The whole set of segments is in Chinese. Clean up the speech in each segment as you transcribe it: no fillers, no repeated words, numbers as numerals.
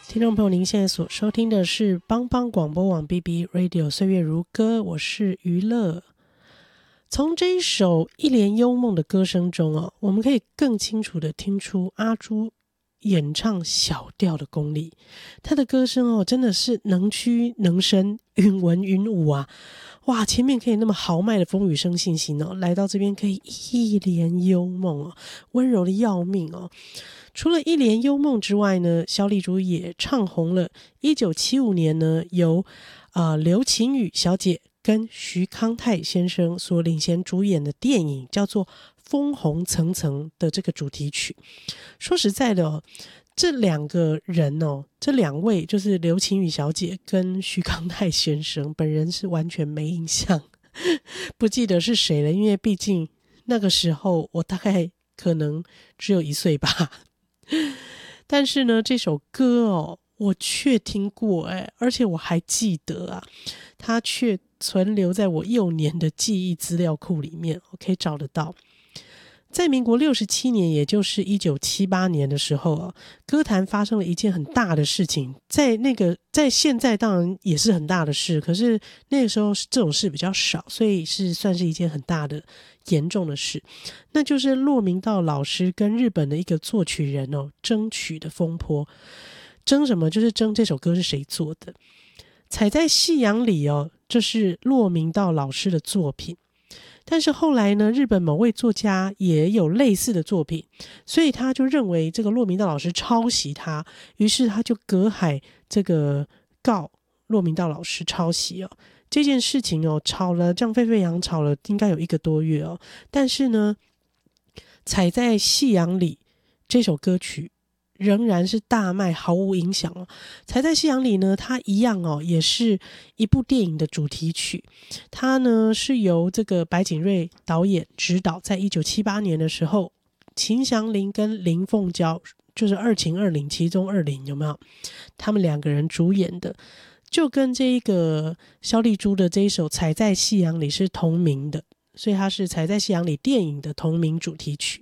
听众朋友，您现在所收听的是帮帮广播网 BB Radio 岁月如歌，我是娱乐。从这一首一帘幽梦的歌声中我们可以更清楚的听出阿朱演唱小调的功力。他的歌声真的是能屈能伸，允文允武啊！哇，前面可以那么豪迈的风雨声信息来到这边可以一帘幽梦温柔的要命除了一帘幽梦之外呢，萧丽珠也唱红了1975年呢由刘晴雨小姐跟徐康泰先生所领衔主演的电影叫做《枫红层层》的这个主题曲。说实在的这两个人这两位就是刘晴雨小姐跟徐康泰先生，本人是完全没印象，不记得是谁了，因为毕竟那个时候我大概可能只有1岁吧。但是呢，这首歌我却听过而且我还记得它却存留在我幼年的记忆资料库里面，我可以找得到。在民国67年，也就是1978年的时候歌坛发生了一件很大的事情，在现在当然也是很大的事，可是那个时候这种事比较少，所以算是一件很大的严重的事，那就是骆明道老师跟日本的一个作曲人争曲的风波。争什么？就是争这首歌是谁做的。踩在夕阳里这是骆明道老师的作品，但是后来呢，日本某位作家也有类似的作品，所以他就认为这个骆明道老师抄袭他，于是他就隔海这个告骆明道老师抄袭这件事情吵了这样沸沸扬，吵了应该有1个多月但是呢，踩在夕阳里这首歌曲仍然是大卖，毫无影响踩在夕阳里呢，它一样也是一部电影的主题曲。它呢是由这个白景瑞导演指导，在1978年的时候，秦祥林跟林凤娇就是二秦二林其中二林有没有？他们2个人主演的，就跟这一个萧丽珠的这一首《踩在夕阳里》是同名的，所以它是《踩在夕阳里》电影的同名主题曲。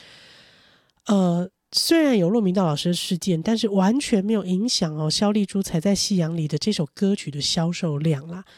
虽然有骆明道老师的事件，但是完全没有影响萧丽珠踩在夕阳里的这首歌曲的销售量啦。